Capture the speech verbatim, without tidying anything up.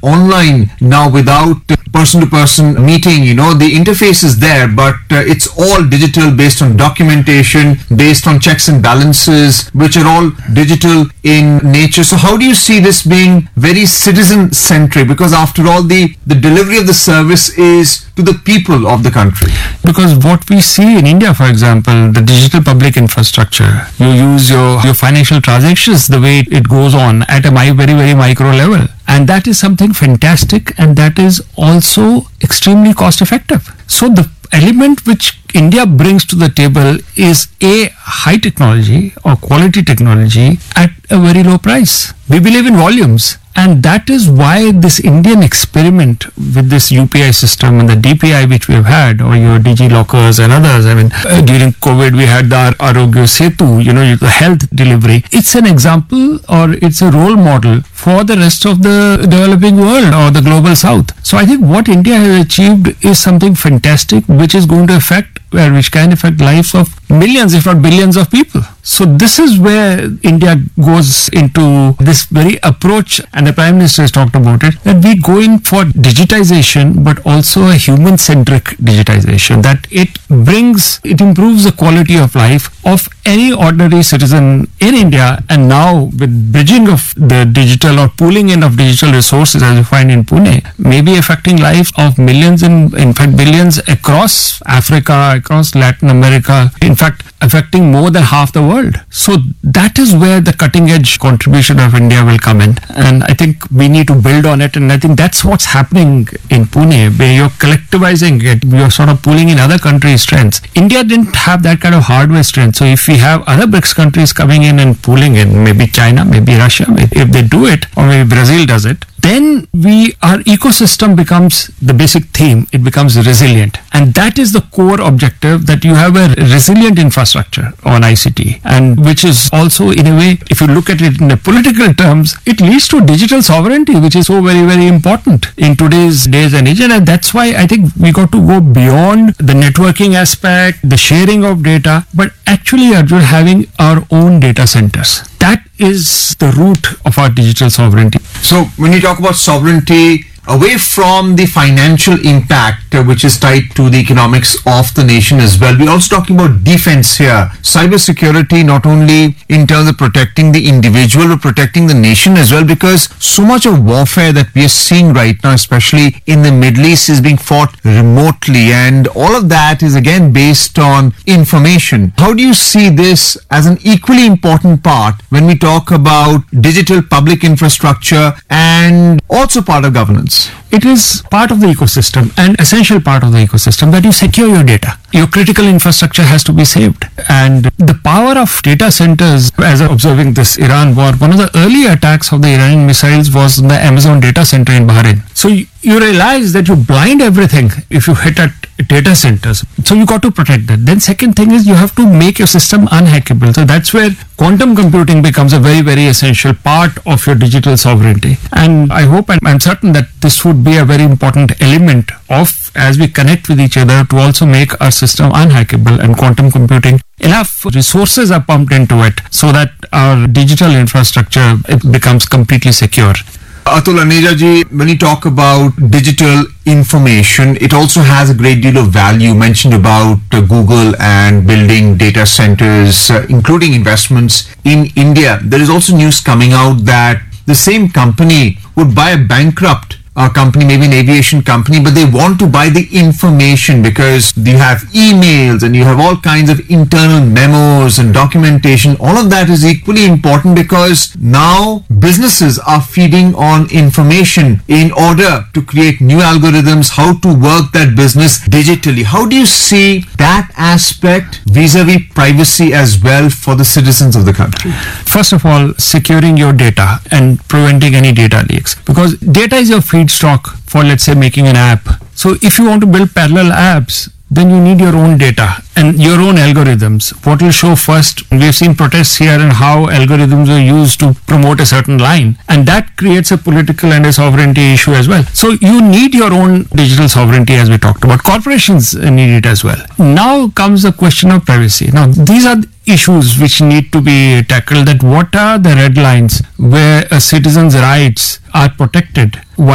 online now without person-to-person meeting. You know, the interface is there, but uh, it's all digital, based on documentation, based on checks and balances, which are all digital in nature. So how do you see this being very citizen-centric? Because after all, the, the delivery of the service is to the people of the country. Because what we see in India, for example, the digital public infrastructure, you use your, your financial transactions the way it goes on at a my, very, very micro level. And that is something fantastic, and that is also extremely cost effective. So the element which India brings to the table is a high technology or quality technology at a very low price. We believe in volumes. And that is why this Indian experiment with this U P I system and the D P I which we have had, or your DigiLockers and others. I mean, uh, during COVID we had the Arogya Setu, you know, the health delivery. It's an example, or it's a role model for the rest of the developing world or the global south. So I think what India has achieved is something fantastic, which is going to affect, well, which can affect lives of millions, if not billions of people. So this is where India goes into this very approach, and the Prime Minister has talked about it, that we go in for digitization, but also a human-centric digitization, that it brings, it improves the quality of life of any ordinary citizen in India. And now with bridging of the digital or pooling in of digital resources, as you find in Pune, maybe affecting life of millions and in fact billions across Africa, across Latin America, in fact affecting more than half the world. So that is where the cutting edge contribution of India will come in, and I think we need to build on it. And I think that's what's happening in Pune, where you're collectivizing it, you're sort of pulling in other countries' strengths. India didn't have that kind of hardware strength. So if we have other BRICS countries coming in and pulling in, maybe China, maybe Russia, if they do it, or maybe Brazil does it, then we, our ecosystem becomes the basic theme. It becomes resilient. And that is the core objective, that you have a resilient infrastructure on I C T, and which is also, in a way, if you look at it in the political terms, it leads to digital sovereignty, which is so very, very important in today's days and age. And that's why I think we got to go beyond the networking aspect, the sharing of data, but actually Arjun, having our own data centers. That is the root of our digital sovereignty. So when you talk about sovereignty, away from the financial impact, uh, which is tied to the economics of the nation as well, we're also talking about defense here. Cybersecurity, not only in terms of protecting the individual, but protecting the nation as well, because so much of warfare that we are seeing right now, especially in the Middle East, is being fought remotely, and all of that is again based on information. How do you see this as an equally important part when we talk about digital public infrastructure and also part of governance? It is part of the ecosystem, an essential part of the ecosystem, that you secure your data. Your critical infrastructure has to be saved. And the power of data centers, as observing this Iran war, one of the early attacks of the Iranian missiles was in the Amazon data center in Bahrain. So you, you realize that you blind everything if you hit at data centers. So you got to protect that. Then second thing is you have to make your system unhackable. So that's where quantum computing becomes a very, very essential part of your digital sovereignty. And I hope and I'm certain that this would be a very important element of, as we connect with each other, to also make our system unhackable, and quantum computing, enough resources are pumped into it so that our digital infrastructure, it becomes completely secure. Atul Aneja ji, when you talk about digital information, it also has a great deal of value. You mentioned about uh, Google and building data centers, uh, including investments in India. There is also news coming out that the same company would buy a bankrupt a company, maybe an aviation company, but they want to buy the information, because you have emails and you have all kinds of internal memos and documentation. All of that is equally important, because now businesses are feeding on information in order to create new algorithms, how to work that business digitally. How do you see that aspect vis-a-vis privacy as well for the citizens of the country? First of all, securing your data and preventing any data leaks, because data is your feedstock for, let's say, making an app. So if you want to build parallel apps, then you need your own data and your own algorithms. What will show first? We've seen protests here and how algorithms are used to promote a certain line, and that creates a political and a sovereignty issue as well. So you need your own digital sovereignty, as we talked about. Corporations need it as well. Now comes the question of privacy. Now these are issues which need to be tackled, that what are the red lines where a citizen's rights are protected while